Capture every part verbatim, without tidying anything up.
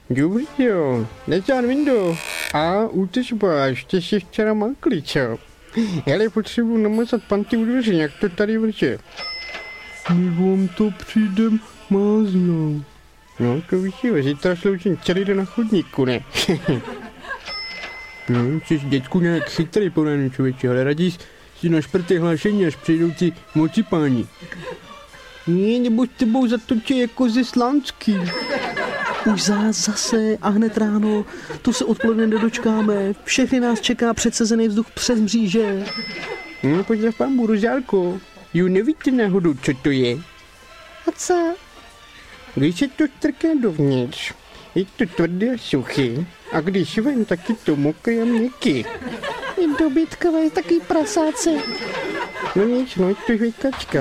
Dobrý jo, Nezán Vindo. A útržba, ještě si včera makli, co? Hele, potřebuji namazat panty u dveře, jak to tady vrže. My vám to přijdem máznout. No, to víš jo, zítra sloužím celý den na chodníku, ne? No, jsi dětku nějak chytrý podaný člověče, ale raději si na šprty hlášení, až přijdou ti mocipáni. Ne, nebo s tebou zatočí jako ze Slánský. Už zás zase a hned ráno, tu se odpoledne nedočkáme, všechny nás čeká předsezený vzduch přes mříže. No, pozdrav pán Buružálko. Jo, nevíte náhodou, co to je? A co? Když se to strká dovnitř, je to tvrdé a suchý, a když ven, tak je to mokrý a měkký. Je dobytkové, taký prasáce. No nic, no je to žvěkačka.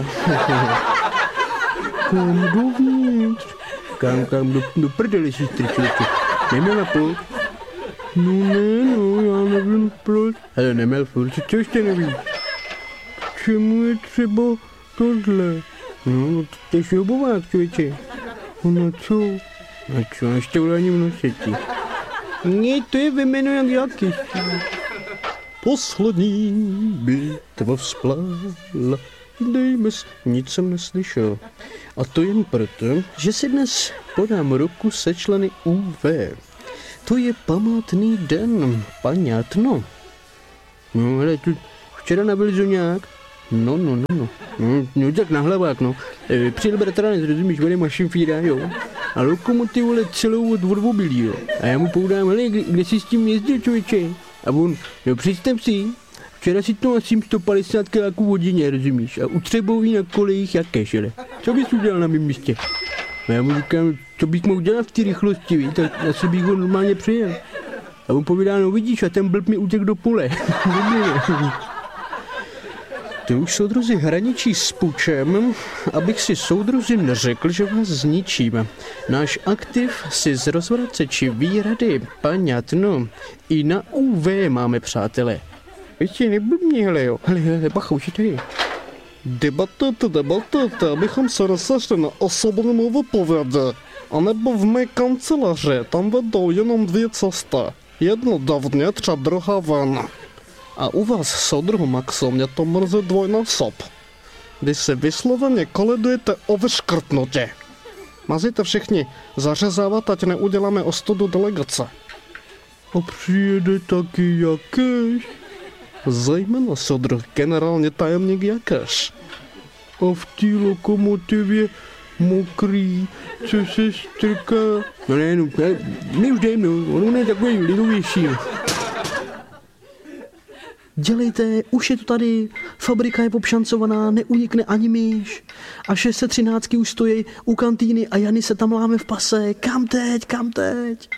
Kam dovnitř? Kam, kam, do, do prdele si strčíte. Neměla půl? No ne, no, já nevím proč. Ale neměl furt, co, co ještě nevím? Čemu je třeba tohle? No, to je šroubovák, člověče. No co? A co, ještě ulání v noseti? Ne, to je vymeno jak jaký. Poslední bitva vzplála, dejme s... Nic jsem neslyšel. A to jen proto, že si dnes podám ruku se členy U V. To je památný den, paňátno. No, ale tu včera nabil nějak. No, no, no, no. No, no tak na hlavák, no. E, přijel bratranec, rozumíš, vede mašin fíra, jo. A lokomotivu let celou od odvobilí, jo. A já mu poudám, hele, kde, kde jsi s tím jezdil, člověče? A on, no představ si, včera si to asi sto padesát kiláků v hodině, rozumíš? A utřeboují na kolejích jakéž, hele. Co bys udělal na mém místě? A já mu říkám, co bych mohl dělat v té rychlosti, víš, tak asi bych ho normálně přijel. A on povídá, no vidíš, a ten blb mi utěk do pole. To už soudruzi hraničí s pučem, abych si soudruzi neřekl, že vás zničím. Náš aktiv si z rozvraceči výrady, paňatno, i na U V máme, přátelé. Ještě neblbni, hele jo. Hele, hele, bacha, už je tady. Debatujte, debatujte, abychom se rozešli na osobní vypovědi. A nebo v mé kanceláři, tam vedou jenom dvě cesty. Jedna dovnitř a druhá ven. A u vás, soudruhu Maxo, mě to mrzí dvojnásob. Vy se vysloveně koledujete o vyškrtnutí. Mazíte všichni zařezávat, ať neuděláme ostudu delegace. A přijede taky Jakeš? Zejména soudruh generální tajemník Jakeš. A v té lokomotivě mokrý, co se strká. No ne, no, my už jdeme, no, on je takový lidovější. Dělejte, už je to tady, fabrika je obšancovaná, neunikne ani myš. A šest set třináct už stojí u kantýny a Jany se tam láme v pase. Kam teď, kam teď?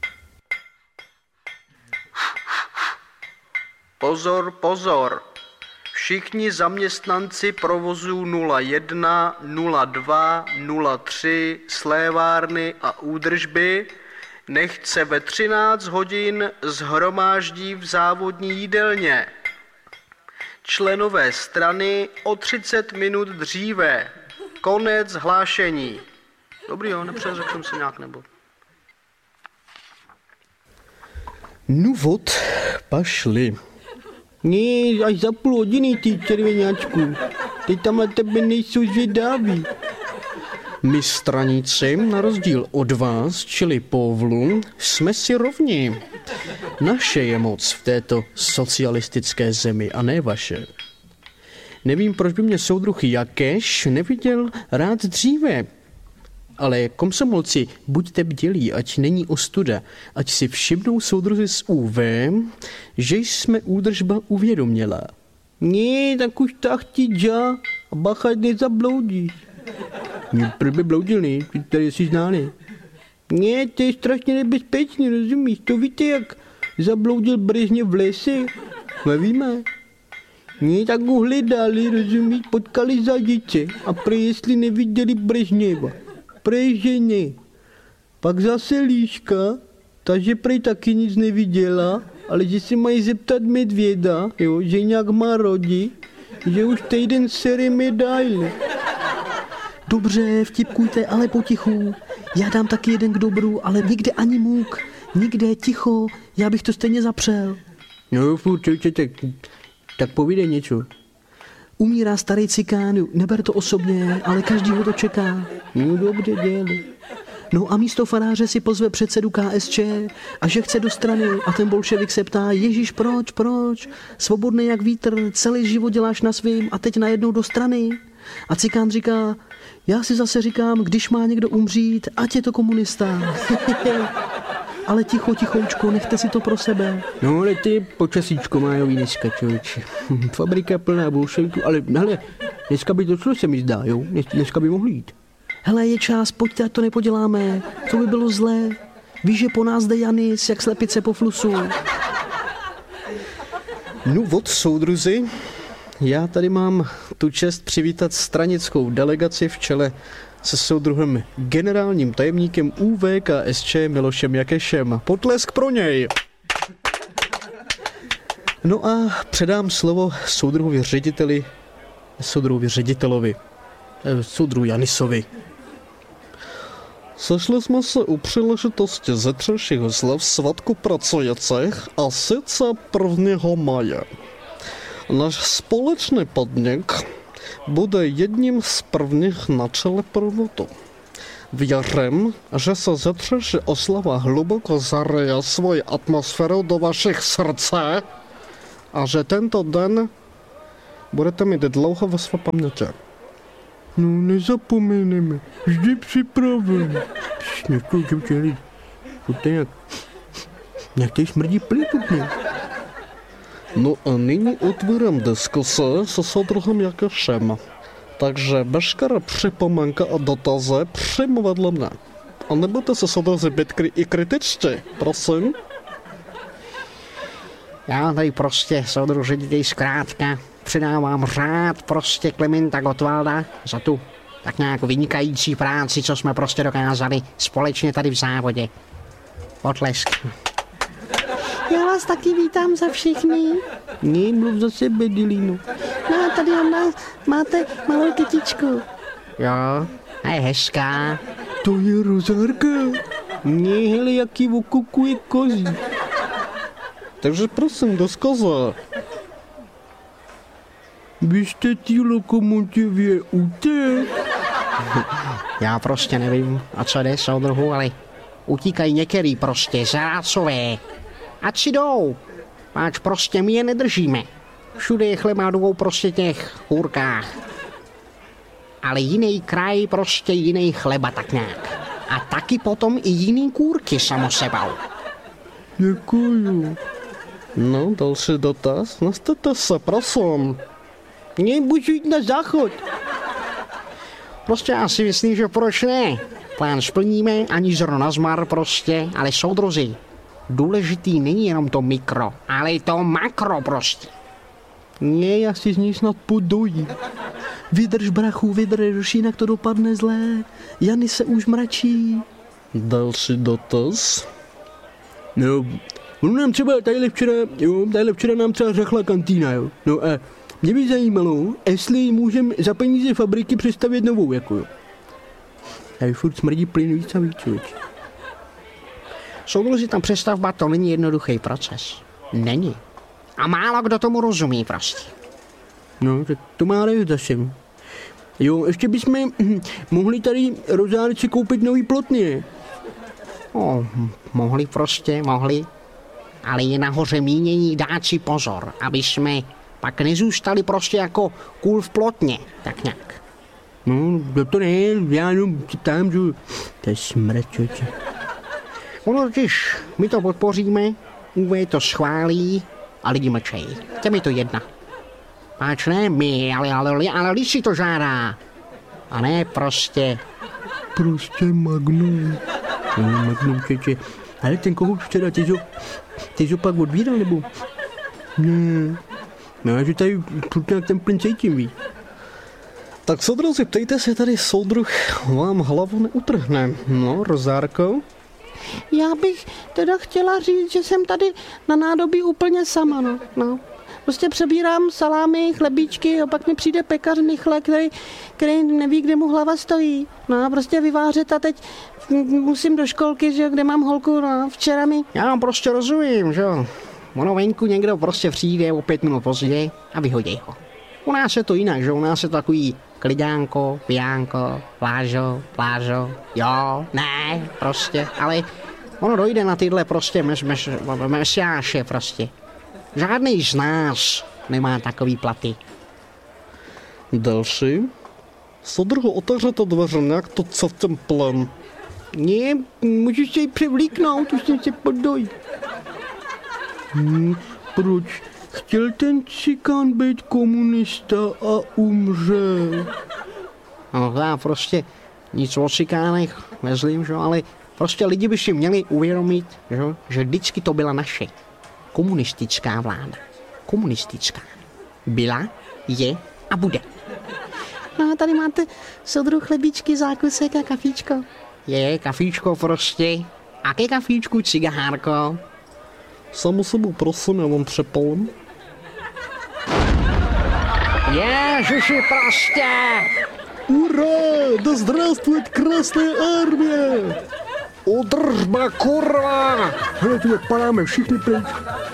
Pozor, pozor. Všichni zaměstnanci provozů nula jedna, nula dva, nula tři, slévárny a údržby nechť se ve třináct hodin shromáždí v závodní jídelně. Členové strany o třicet minut dříve. Konec hlášení. Dobrý jo, nepřeřekl jsem se nějak nebo. No vod, pašli. Ne, až za půl hodiny, ty červeňáčku. Teď tamhle tebe nejsou zvědaví. My straníci, na rozdíl od vás, čili povlu, jsme si rovni. Naše je moc v této socialistické zemi a ne vaše. Nevím, proč by mě soudruh Jakeš neviděl rád dříve. Ale komsomolci, buďte bdělí, ať není ostuda, ať si všimnou soudruzi z U V, že jsme údržba uvědoměla. Ne, tak už tak ti dža a bacha, nezabloudíš. Proč by bloudil, ne? Ty tady jsi ználi. Ne, to je strašně nebezpečný, rozumíš? To víte, jak zabloudil Brežněv v lese? Nevíme. Ne, tak ho hledali, rozumíš? Potkali zadice a prej jestli neviděli Brežněva. Prej, že ne. Pak zase Líška, takže prej taky nic neviděla, ale že se mají zeptat medvěda, jo, že nějak má rodi, že už týden sere medaile. Dobře, vtipkujte, ale potichu. Já dám taky jeden k dobru, ale nikde ani muk. Nikde, ticho, já bych to stejně zapřel. No furt, čujte, tak, tak povídej něco. Umírá starý cikán, neber to osobně, ale každýho to čeká. No dobře, dělej. No a místo faráře si pozve předsedu K S Č a že chce do strany a ten bolševik se ptá, Ježíš, proč, proč? Svobodný jak vítr, celý život děláš na svým a teď najednou do strany. A cikán říká, já si zase říkám, když má někdo umřít, ať je to komunista. Ale ticho, tichoučko, nechte si to pro sebe. No ale ty počasíčko májový dneska, člověče. Fabrika plná bolševiků, ale hele, dneska by to šlo, se mi zdá, jo? Dneska by mohli jít. Hele, je čas, pojďte, ať to nepoděláme. To by bylo zlé. Víš, že po nás jde Janis, jak slepice po flusu. No od soudruzi, já tady mám tu čest přivítat stranickou delegaci v čele se soudruhem generálním tajemníkem U V K S Č Milošem Jakešem. Potlesk pro něj! No a předám slovo soudruhovi řediteli, soudruhovi ředitelovi, soudruhu Janisovi. Sešli jsme se u příležitosti zítřejšího slav svatku pracujících a sice prvního máje. Náš společný podnik bude jedním z prvních na čele provodu. Věřím, že se zítřejší oslava hluboko zaryje svoji atmosféru do vašich srdce a že tento den budete mít dlouho ve své paměti. No nezapomeneme, vždy připraven. Nechtěl, že včeli, to je jak, jak tady smrdí plitutně. No a nyní otvírám diskuse se soudruhem Jakešem. Takže veškeré připomínky a dotazy přímo vedle mne. A nebudete se soudruzi být kri- i kritičtí, prosím. Já tady prostě, soudruh ředitel, zkrátka předávám řád prostě Klementa Gottwalda za tu tak nějak vynikající práci, co jsme prostě dokázali společně tady v závodě. Potlesk. Já vás taky vítám za všichni. Ne, mluv za sebe, Dilino. No a tady ona máte malou kytičku. Jo, a je hezká. To je rozárka. Ne, hele, jaký okukuje kozí. Takže prosím, diskuze. Vy jste tí lokomotivě utek. Já prostě nevím, o co jde, soudruhu, ale utíkají některý prostě zrácové. Ať si jdou, páč prostě my je nedržíme. Všude je chleba dvou prostě těch hůrkách. Ale jiný kraj, prostě jiný chleba tak nějak. A taky potom i jiný kůrky samo sebou. Děkuju. No, další dotaz. Nastaňte se, prosím. Nemůžu jít na záchod. Prostě já si myslím, že proč ne? Plán splníme, ani zrno na zmar prostě, ale soudruzi. Důležitý není jenom to mikro, ale to makro prostě. Ne, já si z něj snad podojím. Vydrž, brachu, vydrž, jinak to dopadne zlé. Jany se už mračí. Další dotaz. No, ono nám třeba tadyhle včera, jo, tadyhle včera nám třeba řachla kantýna, jo. No a mě by zajímalo, jestli můžeme za peníze fabriky přestavět novou, jako jo. Tady furt smrdí plyn víc a víc, člověč. Soudruzi, ta přestavba to není jednoduchý proces. Není. A málo kdo tomu rozumí prostě. No, tak to má reju zase. Jo, ještě bychom hm, mohli tady rozárci koupit nový plotny. O, mohli prostě, mohli. Ale je nahoře mínění dát si pozor, aby jsme pak nezůstali prostě jako kůl v plotně, tak nějak. No, to ne, já jenom tam, že to je smrt, člověče. Ono totiž, my to podpoříme, U V to schválí a lidi mlčejí. Těm je to jedna. Páč ne my, ale, ale, ale, ale lidi si to žádá. A ne prostě. Prostě Magnum. No, Magnum, člověče. Ale ten kohout včera, ty jsi ho, ty jsi ho pak odvíral, nebo? Ne. No, já že tady nějak ten plyn cítím, víš. Tak soudruzi, ptejte se tady, soudruh vám hlavu neutrhne. No, Rozárko? Já bych teda chtěla říct, že jsem tady na nádobí úplně sama, no. no. prostě přebírám salámy, chlebíčky a pak mi přijde pekař Michle, který, který neví, kde mu hlava stojí. No a prostě vyvářet a teď musím do školky, že kde mám holku, no včera mi... Já vám prostě rozumím, že jo. Ono venku někdo prostě přijde o pět minut později a vyhodí ho. U nás je to jinak, že u nás je to takový klidánko, pijánko, plážo, plážo, jo, ne, prostě, ale ono dojde na tyhle prostě mes, mes, mesiáše prostě. Žádný z nás nemá takový platy. Další. Soudruhu, otevřete dveře, nějak to celkem plem. Ne, můžeš se jí převlíknout, už jsem se podoj. Hmm, proč? Chtěl ten cikán být komunista a umřel. No já prostě nic o cikánech nezlím, že? Ale prostě lidi by si měli uvědomit, že, že vždycky to byla naše komunistická vláda. Komunistická. Byla, je a bude. No a tady máte soudruh chlebíčky, zákusek a kafíčko. Je, kafíčko prostě. A ke kafíčku cigárko. Samu sebou prosím, já vám přepalím. Ježiši prostě! Ура! Да здравствует Красная Армия! Udržba, kurva! Hele, tu padáme všichni pryč.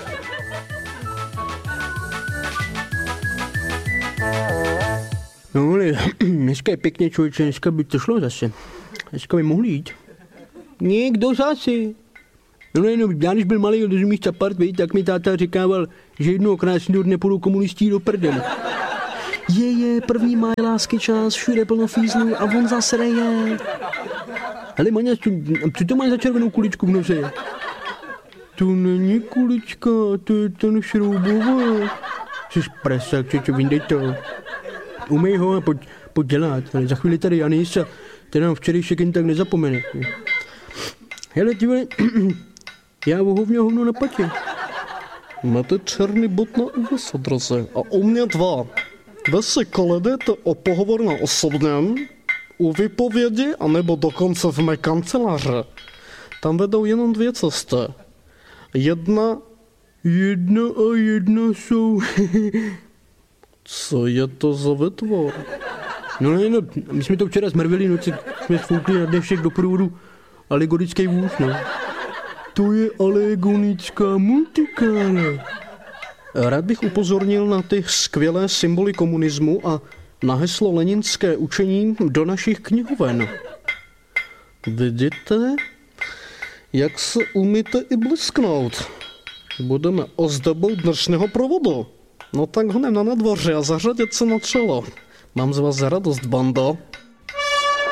No ale dneska je pěkně, člověče, dneska by to šlo zase. Dneska by mohli jít. Ne, kdo zase? No ne, no, já když byl malý, rozumíš, capart, víš, tak mi táta říkával, že jednoho krásného dne půjdou komunistí do prdele. Je, je, první máj lásky čas, všude plno fízlů a on zase reje. Hele, Maňa, co to máš za červenou kuličku v nose? To není kulička, to je ten šroubovák. Jsi prasák, čeče, vyndej to. Umej ho a pojď, pojď dělat, ale za chvíli tady Janis a ten nám včerejšek jen tak nezapomene. Hele, ty vole, já vohovně hovno na patě. Máte černý bod na úvese, draze, a u mě dva. Vy si koledujete o pohovor na osobněm, u vypovědi, anebo dokonce v mé kanceláře. Tam vedou jenom dvě cesty. Jedna... Jedna a jedna jsou... Co je to za vytvor? No ne, no, my jsme to včera zmrvili, no, jsme sfoukli na dnešek do průvodu alegorický vůz, no. To je alegonická multikára. Rád bych upozornil na ty skvělé symboly komunismu a na heslo leninské učení do našich knihoven. Vidíte, jak se umíte i blesknout. Budeme ozdobou dnešního provodu. No tak honem na nadvoře a zařadit se na čelo. Mám z vás radost, bando.